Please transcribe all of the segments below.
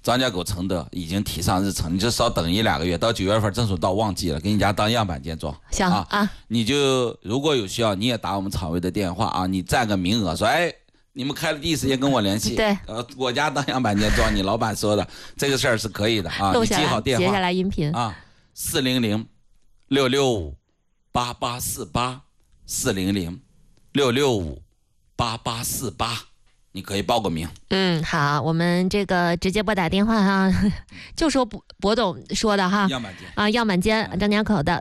张家口承德已经提上日程，你就稍等1-2个月，到9月份正属到旺季了，给你家当样板间装。 行啊， 你就如果有需要，你也打我们厂委的电话啊，你占个名额，说哎，你们开的第一时间跟我联系。 对， 我家当样板间装，你老板说的这个事儿是可以的啊，你记好电话， 接下来音频啊，400-665-8848，400-665-8848，你可以报个名。 好，我们这个直接拨打电话哈，就说博董说的哈， 样板间啊，样板间张家口的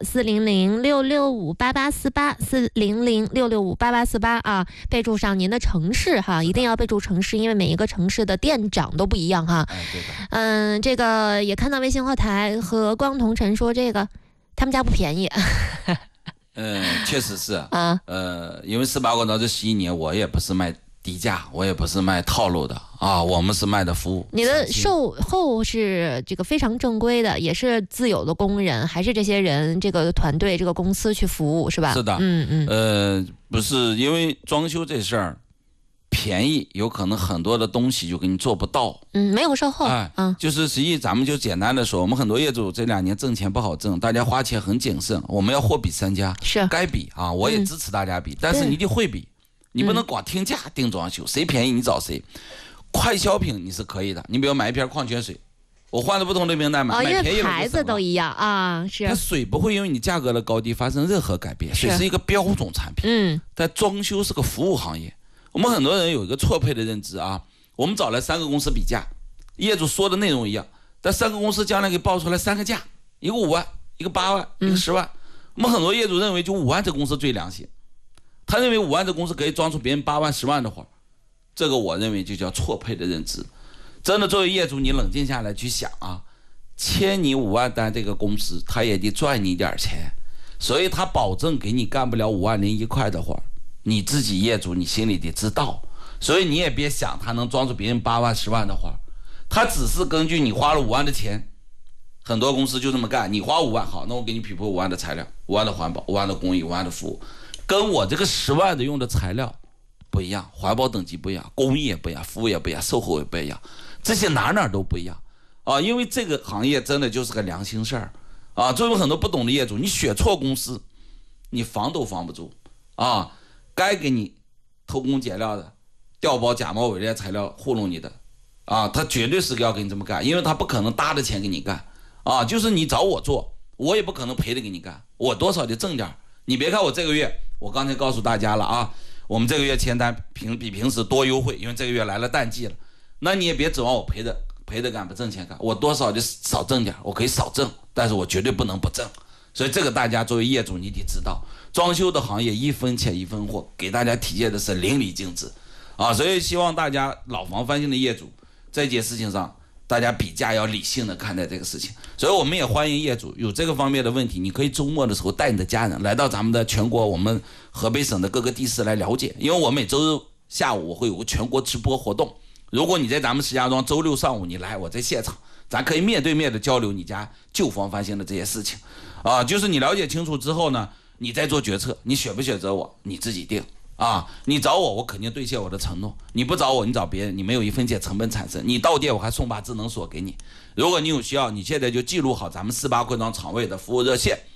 400-665-8848，400-665-8848啊，备注上您的城市哈，一定要备注城市，因为每一个城市的店长都不一样哈。 对的。 这个也看到微信后台和光同尘说这个他们家不便宜。 确实是啊， 因为18广告这11年，我也不是卖低价，我也不是卖套路的啊，我们是卖的服务。 你的售后是这个非常正规的，也是自有的工人，还是这些人这个团队这个公司去服务是吧？ 是的，不是因为装修这事儿便宜，有可能很多的东西就给你做不到。 没有售后。 就是实际咱们就简单的说，我们很多业主这2年挣钱不好挣，大家花钱很谨慎，我们要货比三家， 是该比啊，我也支持大家比，但是你得会比。你不能光听价定装修，谁便宜你找谁。快消品你是可以的，你比如买一瓶矿泉水，我换了不同的名单买，买便宜了因为牌子都一样啊，是。 它水不会因为你价格的高低发生任何改变，水是一个标准产品。但装修是个服务行业，我们很多人有一个错配的认知啊。我们找来3个公司比价，业主说的内容一样，但3个公司将来给报出来3个价，一个5万，一个8万，一个10万。我们很多业主认为就5万这公司最良心。他认为5万这公司可以装出别人8万10万的活，这个我认为就叫错配的认知。真的作为业主，你冷静下来去想啊，签你5万单这个公司，他也得赚你点钱，所以他保证给你干不了5万零1块的活，你自己业主你心里得知道，所以你也别想他能装出别人8万10万的活，他只是根据你花了5万的钱，很多公司就这么干，你花5万好，那我给你匹配5万的材料，5万的环保，5万的工艺，5万的服务。跟我这个10万的用的材料不一样，环保等级不一样，工艺也不一样，服务也不一样，售后也不一样，这些哪都不一样啊！因为这个行业真的就是个良心事儿啊！作为很多不懂的业主，你选错公司，你防都防不住啊！该给你偷工减料的、调包假冒伪劣材料糊弄你的啊，他绝对是要给你这么干，因为他不可能搭着钱给你干啊！就是你找我做，我也不可能赔着给你干，我多少就挣点。你别看我这个月，我刚才告诉大家了啊，我们这个月签单比平时多优惠，因为这个月来了淡季了。那你也别指望我赔着干不挣钱干，我多少就少挣点，我可以少挣，但是我绝对不能不挣。所以这个大家作为业主你得知道，装修的行业1分钱1分货，给大家体现的是淋漓尽致啊！所以希望大家老房翻新的业主在这件事情上，大家比价要理性的看待这个事情。所以我们也欢迎业主有这个方面的问题，你可以周末的时候带你的家人来到咱们的全国我们河北省的各个地市来了解，因为我每周日下午我会有个全国直播活动，如果你在咱们石家庄周六上午你来，我在现场，咱可以面对面的交流你家旧房翻新的这些事情啊。就是你了解清楚之后呢，你再做决策，你选不选择我你自己定啊。你找我，我肯定兑现我的承诺；你不找我，你找别人，你没有1分钱成本产生。你到店我还送把智能锁给你。如果你有需要，你现在就记录好咱们48昆庄厂卫的服务热线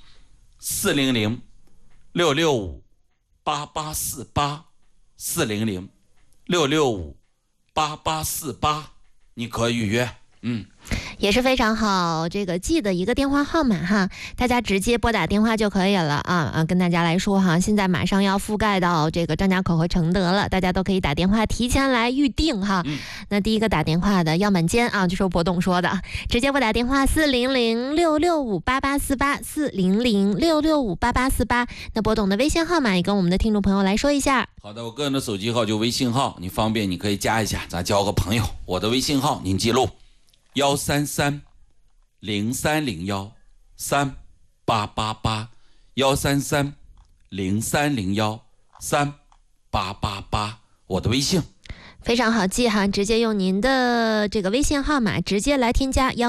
：400-665-8848，400-665-8848，你可以预约。 也是非常好，这个记得一个电话号码哈，大家直接拨打电话就可以了啊！跟大家来说哈，现在马上要覆盖到这个张家口和承德了，大家都可以打电话提前来预定哈。那第一个打电话的样板间啊，就是博董说的，直接拨打电话400-665-8848，400-665-8848。那博董的微信号码也跟我们的听众朋友来说一下。 好的，我个人的手机号就微信号，你方便你可以加一下，咱交个朋友。我的微信号您记录：133-0301-3888，133-0301-3888，我的微信。 非常好记哈，直接用您的这个微信号码直接来添加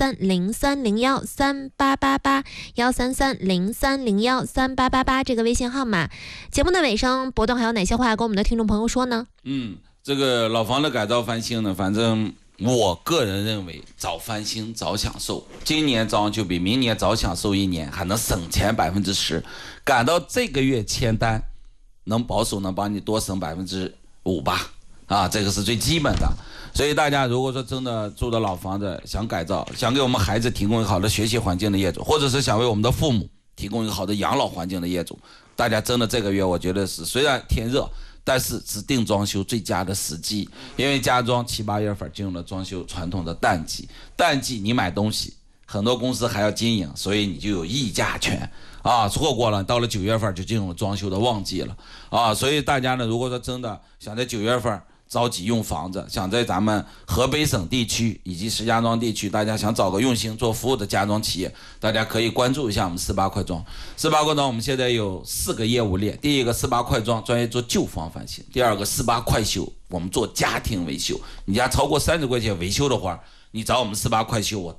133-0301-3888，133-0301-3888这个微信号码。节目的尾声，博董还有哪些话要跟我们的听众朋友说呢？ 这个老房的改造翻新呢，反正我个人认为早翻新早享受，今年装修比明年早享受1年，还能省钱10%，赶到这个月签单，能保守能帮你多省5%吧，啊，这个是最基本的。所以大家如果说真的住的老房子想改造，想给我们孩子提供一个好的学习环境的业主，或者是想为我们的父母提供一个好的养老环境的业主，大家真的这个月我觉得是虽然天热，但是指定装修最佳的时机，因为家装7、8月份进入了装修传统的淡季，淡季你买东西很多公司还要经营，所以你就有议价权啊，错过了到了9月份就进入了装修的旺季了啊，所以大家呢，如果说真的想在9月份着急用房子，想在咱们河北省地区以及石家庄地区，大家想找个用心做服务的家装企业，大家可以关注一下我们48快装。48快装我们现在有4个业务链，第一个48快装专业做旧房翻新，第二个48快修，我们做家庭维修，你家超过30块钱维修的话，你找我们48快修，我